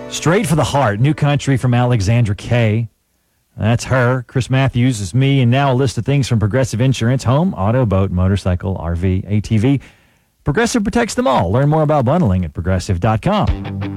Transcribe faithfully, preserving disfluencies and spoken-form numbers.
Straight for the Heart, new country from Alexandra Kay. That's her. Chris Matthews is me. And now a list of things from Progressive Insurance: home, auto, boat, motorcycle, R V, A T V. Progressive protects them all. Learn more about bundling at progressive dot com.